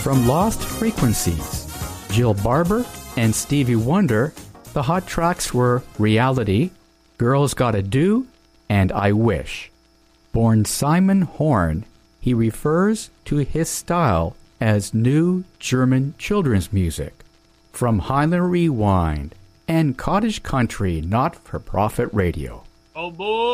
From Lost Frequencies, Jill Barber and Stevie Wonder, the hot tracks were Reality, Girls Gotta Do, and I Wish. Born Simon Horn, he refers to his style as New German Children's Music. From Highland Rewind and Cottage Country Not-for-Profit Radio. Oh boy!